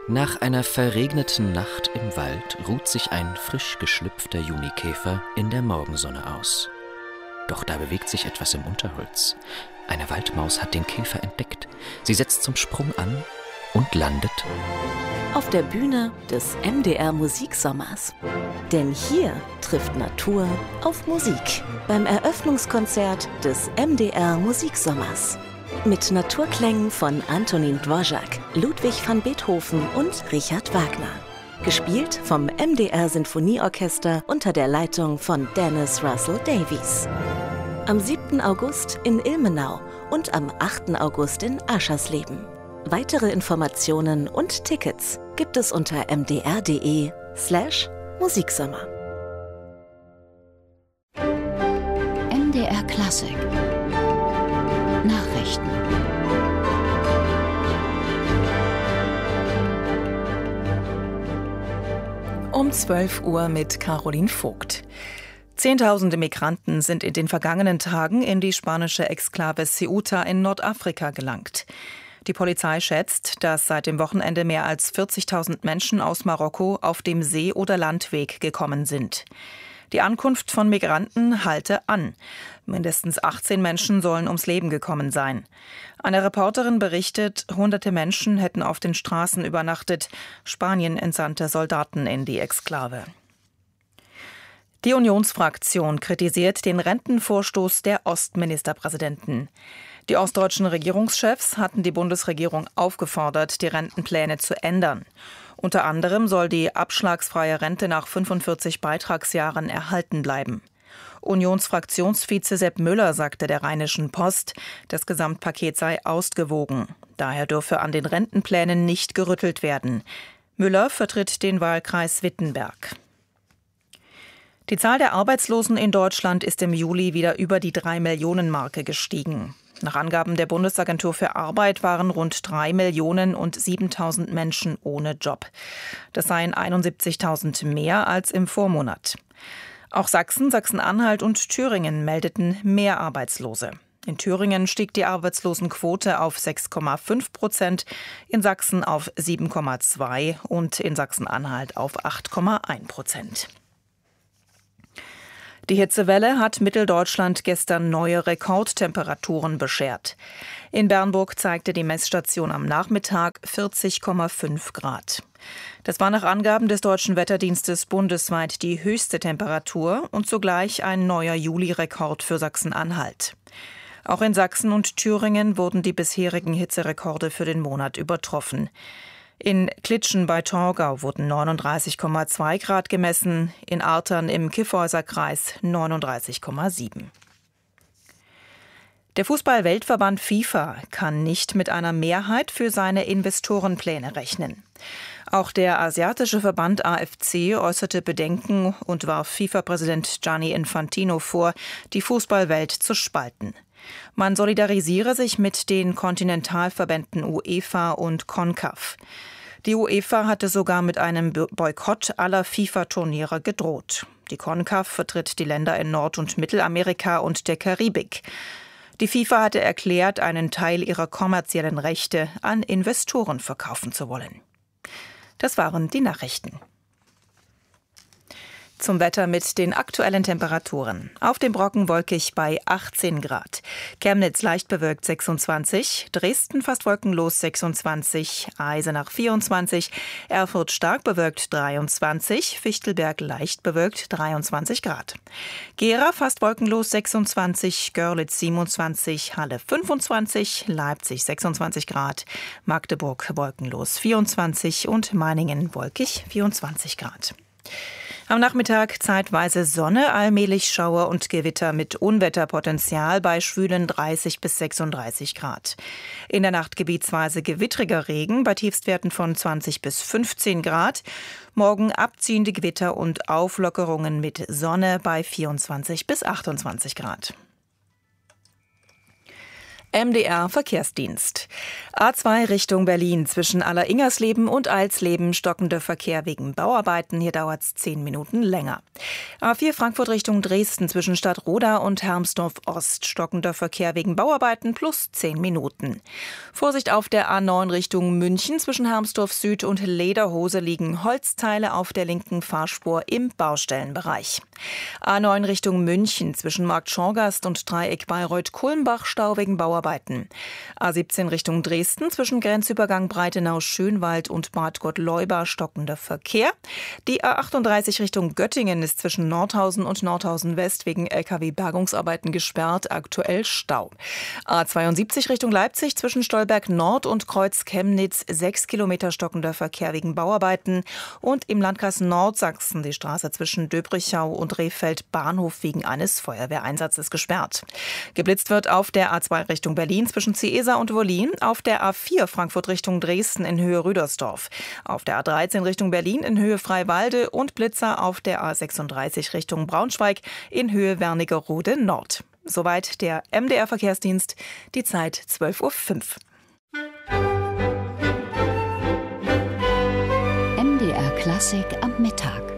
Nach einer verregneten Nacht im Wald ruht sich ein frisch geschlüpfter Junikäfer in der Morgensonne aus. Doch da bewegt sich etwas im Unterholz. Eine Waldmaus hat den Käfer entdeckt. Sie setzt zum Sprung an und landet auf der Bühne des MDR Musiksommers. Denn hier trifft Natur auf Musik beim Eröffnungskonzert des MDR Musiksommers. Mit Naturklängen von Antonín Dvořák, Ludwig van Beethoven und Richard Wagner. Gespielt vom MDR Sinfonieorchester unter der Leitung von Dennis Russell Davies. Am 7. August in Ilmenau und am 8. August in Aschersleben. Weitere Informationen und Tickets gibt es unter mdr.de/Musiksommer. MDR Klassik Nachrichten. Um 12 Uhr mit Caroline Vogt. Zehntausende Migranten sind in den vergangenen Tagen in die spanische Exklave Ceuta in Nordafrika gelangt. Die Polizei schätzt, dass seit dem Wochenende mehr als 40.000 Menschen aus Marokko auf dem See- oder Landweg gekommen sind. Die Ankunft von Migranten halte an. Mindestens 18 Menschen sollen ums Leben gekommen sein. Eine Reporterin berichtet, hunderte Menschen hätten auf den Straßen übernachtet. Spanien entsandte Soldaten in die Exklave. Die Unionsfraktion kritisiert den Rentenvorstoß der Ostministerpräsidenten. Die ostdeutschen Regierungschefs hatten die Bundesregierung aufgefordert, die Rentenpläne zu ändern. Unter anderem soll die abschlagsfreie Rente nach 45 Beitragsjahren erhalten bleiben. Unionsfraktionsvize Sepp Müller sagte der Rheinischen Post, das Gesamtpaket sei ausgewogen. Daher dürfe an den Rentenplänen nicht gerüttelt werden. Müller vertritt den Wahlkreis Wittenberg. Die Zahl der Arbeitslosen in Deutschland ist im Juli wieder über die 3-Millionen-Marke gestiegen. Nach Angaben der Bundesagentur für Arbeit waren rund 3.007.000 Menschen ohne Job. Das seien 71.000 mehr als im Vormonat. Auch Sachsen, Sachsen-Anhalt und Thüringen meldeten mehr Arbeitslose. In Thüringen stieg die Arbeitslosenquote auf 6,5%, in Sachsen auf 7,2% und in Sachsen-Anhalt auf 8,1%. Die Hitzewelle hat Mitteldeutschland gestern neue Rekordtemperaturen beschert. In Bernburg zeigte die Messstation am Nachmittag 40,5 Grad. Das war nach Angaben des Deutschen Wetterdienstes bundesweit die höchste Temperatur und zugleich ein neuer Juli-Rekord für Sachsen-Anhalt. Auch in Sachsen und Thüringen wurden die bisherigen Hitzerekorde für den Monat übertroffen. In Klitschen bei Torgau wurden 39,2 Grad gemessen, in Artern im Kyffhäuserkreis 39,7. Der Fußball-Weltverband FIFA kann nicht mit einer Mehrheit für seine Investorenpläne rechnen. Auch der asiatische Verband AFC äußerte Bedenken und warf FIFA-Präsident Gianni Infantino vor, die Fußballwelt zu spalten. Man solidarisiere sich mit den Kontinentalverbänden UEFA und CONCACAF. Die UEFA hatte sogar mit einem Boykott aller FIFA-Turniere gedroht. Die CONCACAF vertritt die Länder in Nord- und Mittelamerika und der Karibik. Die FIFA hatte erklärt, einen Teil ihrer kommerziellen Rechte an Investoren verkaufen zu wollen. Das waren die Nachrichten. Zum Wetter mit den aktuellen Temperaturen. Auf dem Brocken wolkig bei 18 Grad. Chemnitz leicht bewölkt 26, Dresden fast wolkenlos 26, Eisenach 24, Erfurt stark bewölkt 23, Fichtelberg leicht bewölkt 23 Grad. Gera fast wolkenlos 26, Görlitz 27, Halle 25, Leipzig 26 Grad, Magdeburg wolkenlos 24 und Meiningen wolkig 24 Grad. Am Nachmittag zeitweise Sonne, allmählich Schauer und Gewitter mit Unwetterpotenzial bei schwülen 30 bis 36 Grad. In der Nacht gebietsweise gewittriger Regen bei Tiefstwerten von 20 bis 15 Grad. Morgen abziehende Gewitter und Auflockerungen mit Sonne bei 24 bis 28 Grad. MDR Verkehrsdienst. A2 Richtung Berlin zwischen Alleringersleben und Alsleben stockender Verkehr wegen Bauarbeiten. Hier dauert es 10 Minuten länger. A4 Frankfurt Richtung Dresden zwischen Stadtroda und Hermsdorf Ost stockender Verkehr wegen Bauarbeiten plus 10 Minuten. Vorsicht auf der A9 Richtung München zwischen Hermsdorf Süd und Lederhose liegen Holzteile auf der linken Fahrspur im Baustellenbereich. A9 Richtung München zwischen Markt Schorgast und Dreieck Bayreuth-Kulmbach Stau wegen Bauarbeiten. A17 Richtung Dresden zwischen Grenzübergang Breitenau-Schönwald und Bad Gottleuba stockender Verkehr. Die A38 Richtung Göttingen ist zwischen Nordhausen und Nordhausen West wegen LKW-Bergungsarbeiten gesperrt, aktuell Stau. A72 Richtung Leipzig zwischen Stolberg Nord und Kreuz Chemnitz 6 Kilometer stockender Verkehr wegen Bauarbeiten. Und im Landkreis Nordsachsen die Straße zwischen Döbrichau und Rehfeld Bahnhof wegen eines Feuerwehreinsatzes gesperrt. Geblitzt wird auf der A2 Richtung Berlin zwischen Ciesa und Wollin, auf der A4 Frankfurt Richtung Dresden in Höhe Rüdersdorf, auf der A13 Richtung Berlin in Höhe Freiwalde und Blitzer auf der A36 Richtung Braunschweig in Höhe Wernigerode Nord. Soweit der MDR Verkehrsdienst, die Zeit 12:05 Uhr. MDR Klassik am Mittag.